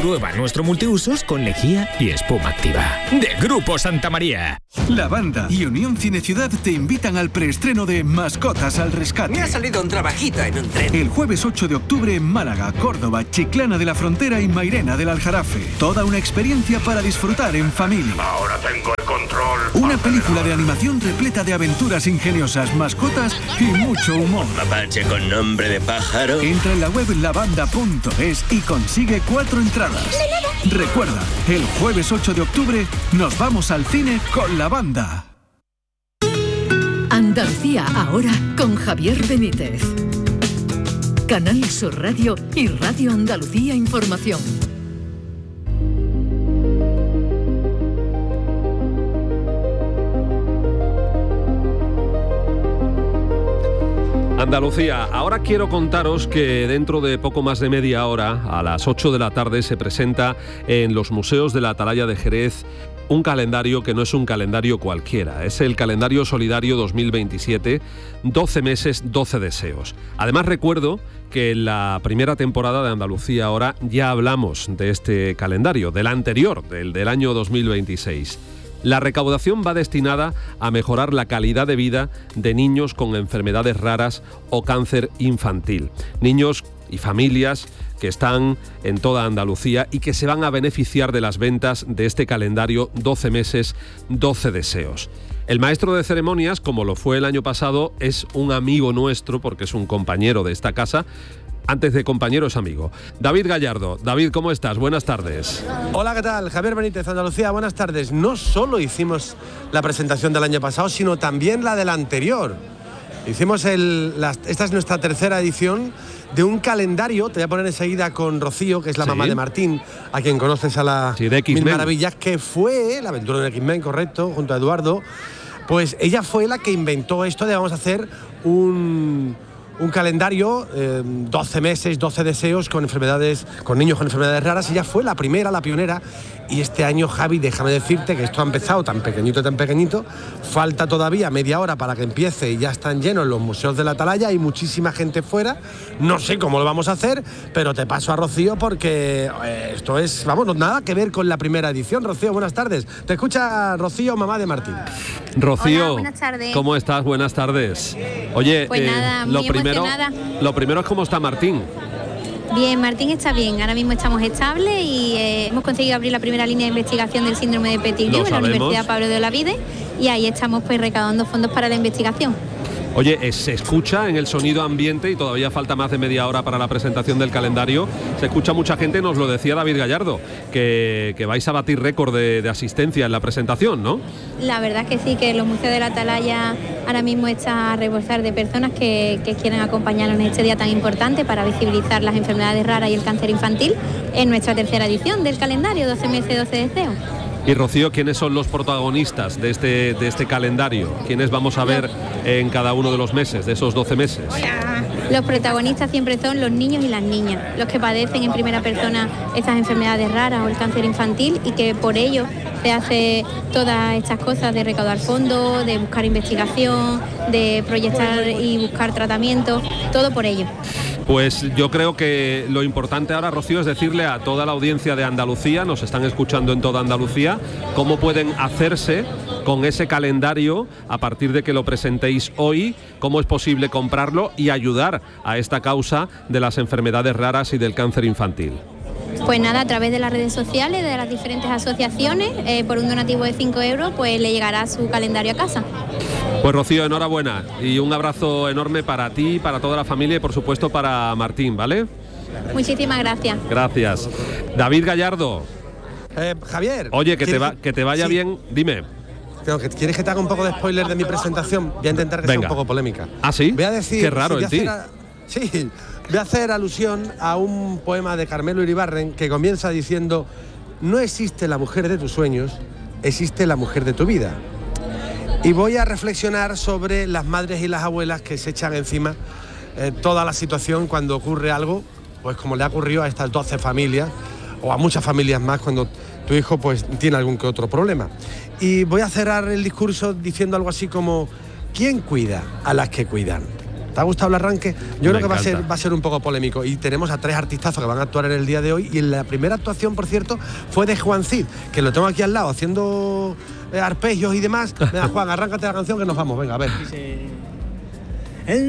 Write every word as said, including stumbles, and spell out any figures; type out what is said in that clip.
Prueba nuestro multiusos con lejía y espuma activa. De Grupo Santa María. La Banda y Unión Cine Ciudad te invitan al preestreno de Mascotas al Rescate. Me ha salido un trabajito en un tren. El jueves ocho de octubre en Málaga, Córdoba, Chiclana de la Frontera y Mairena del Aljarafe. Toda una experiencia para disfrutar en familia. Ahora tengo el control. Una película de animación repleta de aventuras ingeniosas, mascotas y mucho humor. Mapache con nombre de pájaro. Entra en la web lavanda punto es y consigue cuatro entradas. Recuerda, el jueves ocho de octubre nos vamos al cine con La Banda. Andalucía ahora con Javier Benítez. Canal Sur Radio y Radio Andalucía Información. Andalucía, ahora quiero contaros que dentro de poco más de media hora, a las ocho de la tarde, se presenta en los museos de la Atalaya de Jerez un calendario que no es un calendario cualquiera, es el calendario solidario dos mil veintisiete, doce meses, doce deseos. Además recuerdo que en la primera temporada de Andalucía ahora ya hablamos de este calendario, del anterior, del del año dos mil veintiséis. La recaudación va destinada a mejorar la calidad de vida de niños con enfermedades raras o cáncer infantil. Niños y familias que están en toda Andalucía y que se van a beneficiar de las ventas de este calendario doce meses, doce deseos. El maestro de ceremonias, como lo fue el año pasado, es un amigo nuestro porque es un compañero de esta casa. Antes de compañero es amigo. David Gallardo. David, ¿cómo estás? Buenas tardes. Hola, ¿qué tal? Javier Benítez, Andalucía, buenas tardes. No solo hicimos la presentación del año pasado, sino también la del anterior. Hicimos el... La, esta es nuestra tercera edición de un calendario, te voy a poner enseguida con Rocío, que es la sí. mamá de Martín, a quien conoces a la sí, de Mil Maravillas, que fue la aventura de X-Men, correcto, junto a Eduardo. Pues ella fue la que inventó esto de vamos a hacer un... un calendario, eh, doce meses, doce deseos con enfermedades, con niños con enfermedades raras. Ella fue la primera, la pionera. Y este año, Javi, déjame decirte que esto ha empezado tan pequeñito, tan pequeñito. Falta todavía media hora para que empiece y ya están llenos los museos de la Atalaya. Hay muchísima gente fuera. No sé cómo lo vamos a hacer, pero te paso a Rocío porque eh, esto es, vamos, no, nada que ver con la primera edición. Rocío, buenas tardes. Te escucha Rocío, mamá de Martín. Rocío, hola, buenas tardes. ¿Cómo estás? Buenas tardes. Oye, pues eh, nada, muy lo primero, emocionada. Lo primero es cómo está Martín. Bien, Martín está bien, ahora mismo estamos estables y eh, hemos conseguido abrir la primera línea de investigación del síndrome de Petit-Loup en la Universidad Pablo de Olavide y ahí estamos pues recaudando fondos para la investigación. Oye, se escucha en el sonido ambiente y todavía falta más de media hora para la presentación del calendario. Se escucha mucha gente, nos lo decía David Gallardo, que, que vais a batir récord de, de asistencia en la presentación, ¿no? La verdad que sí, que los museos de la Atalaya ahora mismo está a rebosar de personas que, que quieren acompañarnos en este día tan importante para visibilizar las enfermedades raras y el cáncer infantil en nuestra tercera edición del calendario doce meses, doce deseos. Y Rocío, ¿quiénes son los protagonistas de este, de este calendario? ¿Quiénes vamos a ver en cada uno de los meses, de esos doce meses? Hola. Los protagonistas siempre son los niños y las niñas, los que padecen en primera persona estas enfermedades raras o el cáncer infantil y que por ello se hace todas estas cosas de recaudar fondos, de buscar investigación, de proyectar y buscar tratamientos, todo por ello. Pues yo creo que lo importante ahora, Rocío, es decirle a toda la audiencia de Andalucía, nos están escuchando en toda Andalucía, cómo pueden hacerse con ese calendario a partir de que lo presentéis hoy, cómo es posible comprarlo y ayudar a esta causa de las enfermedades raras y del cáncer infantil. Pues nada, a través de las redes sociales, de las diferentes asociaciones, eh, por un donativo de cinco euros, pues le llegará su calendario a casa. Pues Rocío, enhorabuena y un abrazo enorme para ti, para toda la familia y por supuesto para Martín, ¿vale? Muchísimas gracias. Gracias. David Gallardo. Eh, Javier. Oye, que te, va, que te vaya sí. bien, dime. ¿Quieres que te haga un poco de spoiler de mi presentación? Voy a intentar que Venga. sea un poco polémica. ¿Ah, sí? Voy a decir, Qué raro sí, en ti. A, sí, voy a hacer alusión a un poema de Carmelo Iribarren que comienza diciendo: no existe la mujer de tus sueños, existe la mujer de tu vida. Y voy a reflexionar sobre las madres y las abuelas que se echan encima eh, toda la situación cuando ocurre algo, pues como le ha ocurrido a estas doce familias, o a muchas familias más cuando tu hijo pues tiene algún que otro problema. Y voy a cerrar el discurso diciendo algo así como: ¿quién cuida a las que cuidan? ¿Te ha gustado el arranque? Yo Me creo que va a, encanta. ser, va a ser un poco polémico. Y tenemos a tres artistazos que van a actuar en el día de hoy. Y en la primera actuación, por cierto, fue de Juan Cid, que lo tengo aquí al lado haciendo eh, arpegios y demás. Venga, Juan, arráncate la canción que nos vamos. Venga, a ver.